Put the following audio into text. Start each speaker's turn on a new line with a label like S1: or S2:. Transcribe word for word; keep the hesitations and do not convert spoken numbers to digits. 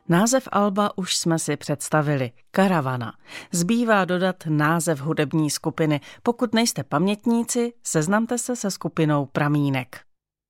S1: Název alba už jsme si představili. Karavana. Zbývá dodat název hudební skupiny. Pokud nejste pamětníci, seznamte se se skupinou Pramínek.